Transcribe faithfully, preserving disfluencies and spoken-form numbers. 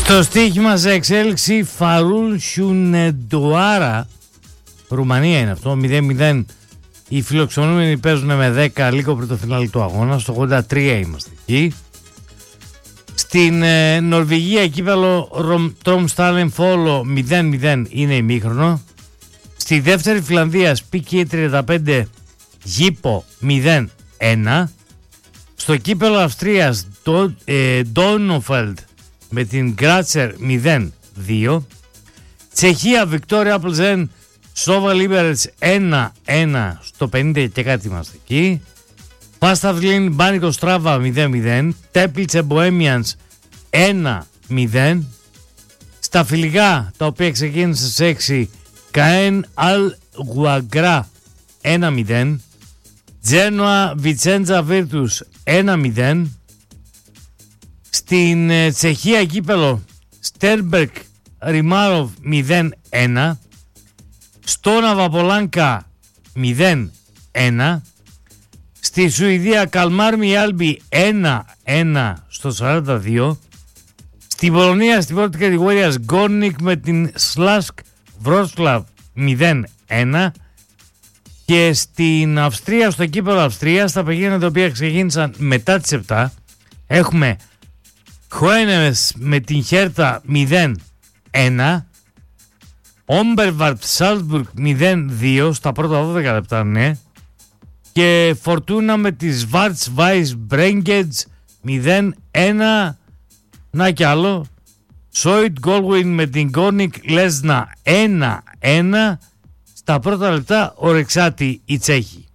Στο στοίχημα σε εξέλιξη Φαρούλ Σιουνεντοάρα, Ρουμανία είναι αυτό, μηδέν μηδέν. Οι φιλοξενούμενοι παίζουν με δέκα λίγο πριν το φινάλι του αγώνα. Στο ογδόντα τρία είμαστε εκεί. Στην ε, Νορβηγία κύπελλο Τρομστάλεν Φόλο μηδέν μηδέν είναι ημίχρονο. Στη δεύτερη Φιλανδία Π.Κ. τριάντα πέντε Γίπο μηδέν ένα. Στο κύπελλο Αυστρίας Ντόνοφελντ με την Γκράτσερ μηδέν δύο. Τσεχία Βικτόρια Πλζέν Σόβα Λίμπερετς ένα ένα στο πενήντα και κάτι είμαστε εκεί. Πάσταυλιν Μπάνικο Στράβα μηδέν μηδέν. Τέπλιτσε Μποέμιανς ένα μηδέν. Στα φιλικά τα οποία ξεκίνησε στις έξι, Καέν Αλ Γουαγκρά ένα μηδέν. Τζένοα Βιτσέντζα Βίρτους ένα μηδέν. Στην ε, Τσεχία κύπελο Στέρμπερκ Ριμάροβ μηδέν ένα. Στόναβα Πολάνκα μηδέν ένα. Στη Σουηδία Καλμάρ Μιάλμπι ένα ένα στο σαράντα δύο. Στην Πολωνία στην πρώτη κατηγορία Γκόρνικ με την Σλάσκ Βρόσλαβ μηδέν ένα. Και στην Αυστρία, στο κύπελλο Αυστρίας, τα παιχνίδια τα οποία ξεκίνησαν μετά τις επτά, έχουμε Χόενεμες με την Χέρτα μηδέν ένα. Όμπερβαρτ Σάλτσμπουργκ μηδέν δύο στα πρώτα δώδεκα λεπτά, ναι. Και Φορτούνα με τη Σβάρτς Βάις Μπρέγκετς μηδέν ένα. Να κι άλλο. Σόιτ Γκόλουιν με την Γκόρνικ Λέσνα ένα ένα. Στα πρώτα λεπτά ορεξάτη η Τσέχη.